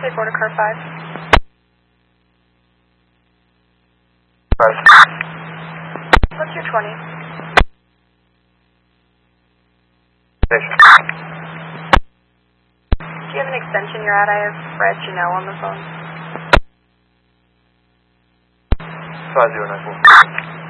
Take order car 5. 5. What's your 20? Station. Do you have an extension you're at? I have Fred Janelle on the phone. 5094.